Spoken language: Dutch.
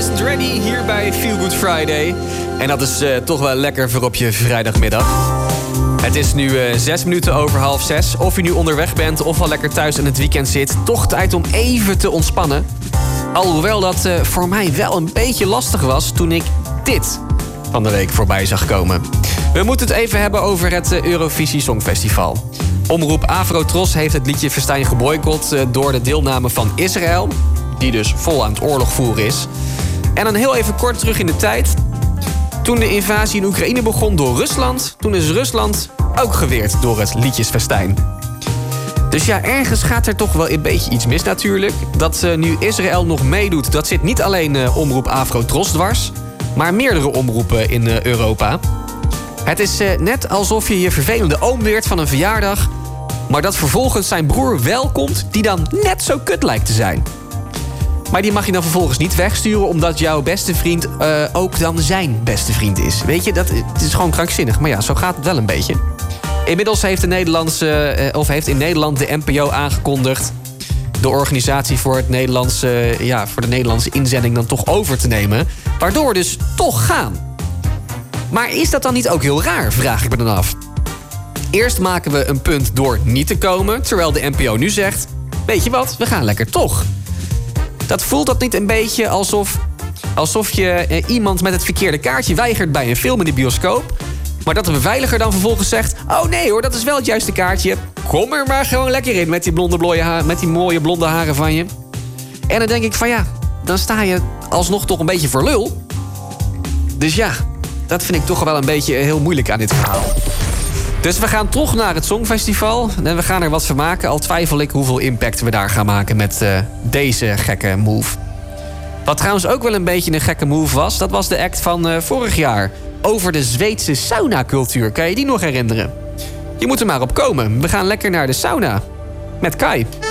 Isn't Ready hier bij Feel Good Friday. En dat is toch wel lekker voor op je vrijdagmiddag. Het is nu 6 minuten over 5:30. Of je nu onderweg bent of al lekker thuis in het weekend zit. Toch tijd om even te ontspannen. Alhoewel dat voor mij wel een beetje lastig was toen ik dit van de week voorbij zag komen. We moeten het even hebben over het Eurovisie Songfestival. Omroep Afro-Tros heeft het liedje Festijn geboycott door de deelname van Israël, die dus vol aan het oorlog voeren is. En dan heel even kort terug in de tijd. Toen de invasie in Oekraïne begon door Rusland, toen is Rusland ook geweerd door het liedjesfestijn. Dus ja, ergens gaat er toch wel een beetje iets mis natuurlijk. Dat nu Israël nog meedoet, dat zit niet alleen omroep Afro-Tros dwars, maar meerdere omroepen in Europa. Het is net alsof je je vervelende oom weert van een verjaardag, maar dat vervolgens zijn broer wel komt die dan net zo kut lijkt te zijn. Maar die mag je dan vervolgens niet wegsturen, omdat jouw beste vriend ook dan zijn beste vriend is. Weet je, het is gewoon krankzinnig. Maar ja, zo gaat het wel een beetje. Inmiddels heeft in Nederland de NPO aangekondigd de organisatie voor de Nederlandse inzending dan toch over te nemen. Waardoor we dus toch gaan. Maar is dat dan niet ook heel raar, vraag ik me dan af. Eerst maken we een punt door niet te komen, terwijl de NPO nu zegt, weet je wat, we gaan lekker toch. Voelt dat niet een beetje alsof je iemand met het verkeerde kaartje weigert bij een film in de bioscoop, maar dat de beveiliger dan vervolgens zegt, oh nee hoor, dat is wel het juiste kaartje. Kom er maar gewoon lekker in met die mooie blonde haren van je. En dan denk ik van ja, dan sta je alsnog toch een beetje voor lul. Dus ja, dat vind ik toch wel een beetje heel moeilijk aan dit verhaal. Dus we gaan toch naar het Songfestival en we gaan er wat van maken. Al twijfel ik hoeveel impact we daar gaan maken met deze gekke move. Wat trouwens ook wel een beetje een gekke move was, dat was de act van vorig jaar over de Zweedse sauna-cultuur. Kan je die nog herinneren? Je moet er maar op komen. We gaan lekker naar de sauna met Kai.